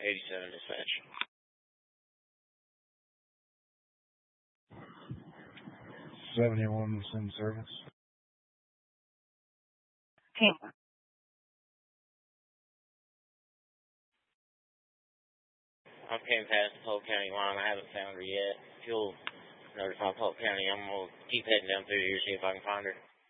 87 dispatch. 71 was in service. Team. I'm came past the Polk County line. I haven't found her yet. If you'll notify Polk County, I'm going to keep heading down through here, see if I can find her.